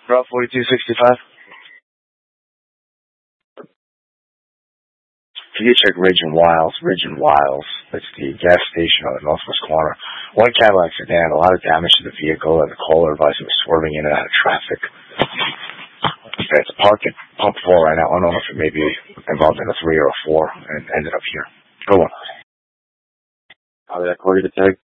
Route 4265. If you check Ridge and Wiles, it's the gas station on the northwest corner. One Cadillac sedan, a lot of damage to the vehicle, and the caller advised it was swerving in and out of traffic. It's parked at pump 4 right now. I don't know if it may be involved in a 3 or a 4 and ended up here. Go on. How did I call you to tag?